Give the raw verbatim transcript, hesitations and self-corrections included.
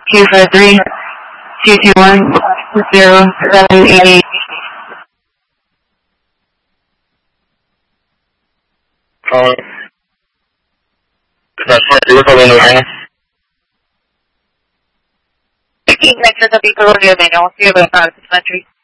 two five three, two two one, zero seven eight eight. Calling. That's right. You're calling the line. Taking Metro W Columbia Manual, zero five six nine three.